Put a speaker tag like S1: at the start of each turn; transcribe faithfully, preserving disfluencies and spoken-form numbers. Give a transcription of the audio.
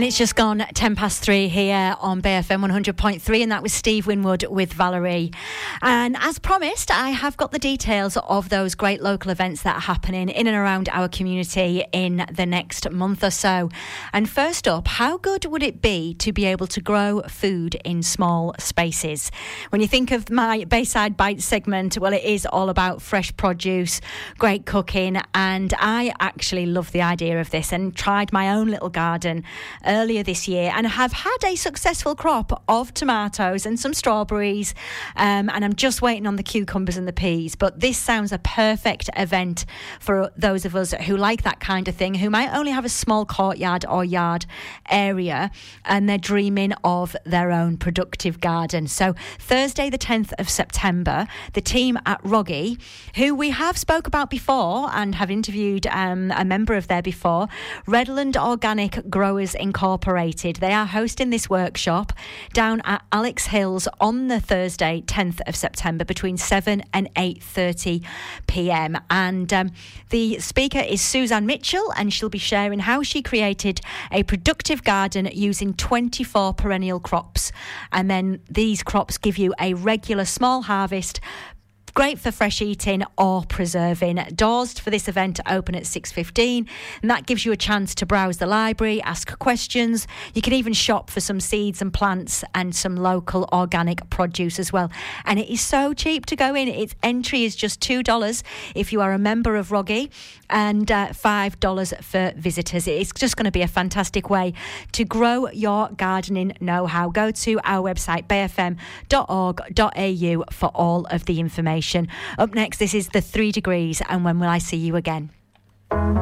S1: And it's just gone ten past three here on B F M one hundred point three, and that was Steve Winwood with Valerie. And as promised, I have got the details of those great local events that are happening in and around our community in the next month or so. And first up, how good would it be to be able to grow food in small spaces? When you think of my Bayside Bites segment, well, it is all about fresh produce, great cooking, and I actually love the idea of this and tried my own little garden earlier this year and have had a successful crop of tomatoes and some strawberries, um, and I'm just waiting on the cucumbers and the peas. But this sounds a perfect event for those of us who like that kind of thing, who might only have a small courtyard or yard area and they're dreaming of their own productive garden. So Thursday the tenth of September, the team at Roggy, who we have spoke about before and have interviewed um, a member of there before, Redland Organic Growers Incorporated. They are hosting this workshop down at Alex Hills on the Thursday, tenth of September, between seven and eight thirty p m. And um, the speaker is Suzanne Mitchell, and she'll be sharing how she created a productive garden using twenty-four perennial crops. And then these crops give you a regular small harvest, great for fresh eating or preserving. Doors for this event open at six fifteen, and that gives you a chance to browse the library, ask questions. You can even shop for some seeds and plants and some local organic produce as well. And it is so cheap to go in. Its entry is just two dollars if you are a member of Roggy, and uh, five dollars for visitors. It's just going to be a fantastic way to grow your gardening know-how. Go to our website, b f m dot org dot a u, for all of the information. Up next, this is The Three Degrees, and When Will I See You Again?